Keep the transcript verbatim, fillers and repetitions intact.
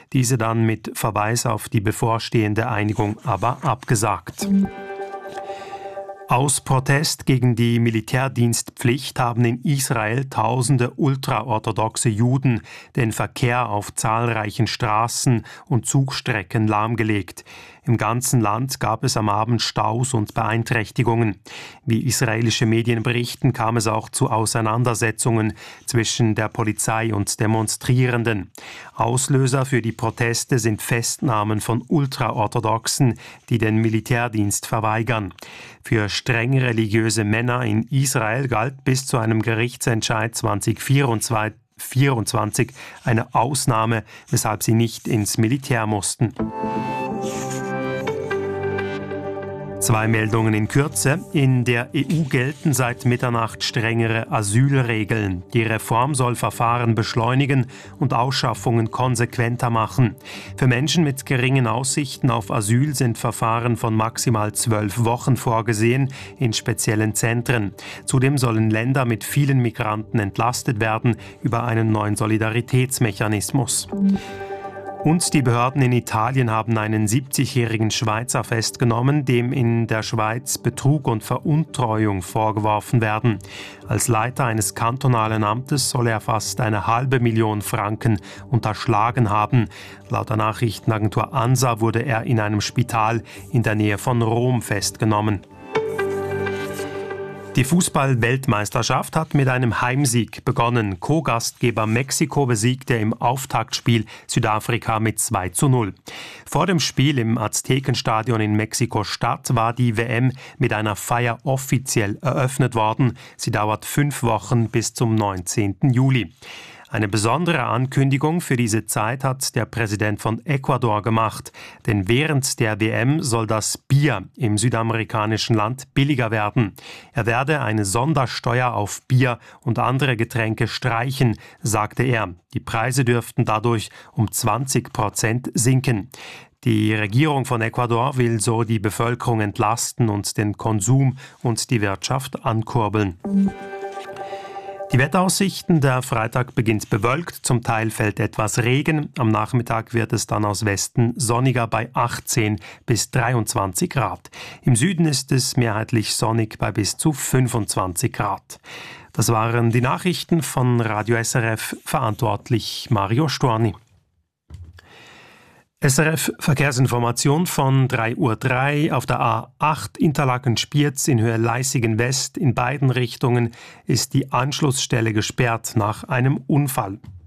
diese dann mit Verweis auf die bevorstehende Einigung aber abgesagt. Aus Protest gegen die Militärdienstpflicht haben in Israel tausende ultraorthodoxe Juden den Verkehr auf zahlreichen Straßen und Zugstrecken lahmgelegt. Im ganzen Land gab es am Abend Staus und Beeinträchtigungen. Wie israelische Medien berichten, kam es auch zu Auseinandersetzungen zwischen der Polizei und Demonstrierenden. Auslöser für die Proteste sind Festnahmen von Ultraorthodoxen, die den Militärdienst verweigern. Für streng religiöse Männer in Israel galt bis zu einem Gerichtsentscheid zwanzig vierundzwanzig eine Ausnahme, weshalb sie nicht ins Militär mussten. Zwei Meldungen in Kürze. In der E U gelten seit Mitternacht strengere Asylregeln. Die Reform soll Verfahren beschleunigen und Ausschaffungen konsequenter machen. Für Menschen mit geringen Aussichten auf Asyl sind Verfahren von maximal zwölf Wochen vorgesehen in speziellen Zentren. Zudem sollen Länder mit vielen Migranten entlastet werden über einen neuen Solidaritätsmechanismus. Und die Behörden in Italien haben einen siebzigjährigen Schweizer festgenommen, dem in der Schweiz Betrug und Veruntreuung vorgeworfen werden. Als Leiter eines kantonalen Amtes soll er fast eine halbe Million Franken unterschlagen haben. Laut der Nachrichtenagentur ANSA wurde er in einem Spital in der Nähe von Rom festgenommen. Die Fußball-Weltmeisterschaft hat mit einem Heimsieg begonnen. Co-Gastgeber Mexiko besiegte im Auftaktspiel Südafrika mit zwei zu null. Vor dem Spiel im Aztekenstadion in Mexiko-Stadt war die W M mit einer Feier offiziell eröffnet worden. Sie dauert fünf Wochen bis zum neunzehnten Juli. Eine besondere Ankündigung für diese Zeit hat der Präsident von Ecuador gemacht. Denn während der W M soll das Bier im südamerikanischen Land billiger werden. Er werde eine Sondersteuer auf Bier und andere Getränke streichen, sagte er. Die Preise dürften dadurch um zwanzig Prozent sinken. Die Regierung von Ecuador will so die Bevölkerung entlasten und den Konsum und die Wirtschaft ankurbeln. Die Wetteraussichten: Der Freitag beginnt bewölkt, zum Teil fällt etwas Regen. Am Nachmittag wird es dann aus Westen sonniger bei achtzehn bis dreiundzwanzig Grad. Im Süden ist es mehrheitlich sonnig bei bis zu fünfundzwanzig Grad. Das waren die Nachrichten von Radio S R F, verantwortlich Mario Storni. S R F Verkehrsinformation von drei Uhr drei auf der A acht Interlaken-Spiez in Höhe Leissigen West. In beiden Richtungen ist die Anschlussstelle gesperrt nach einem Unfall.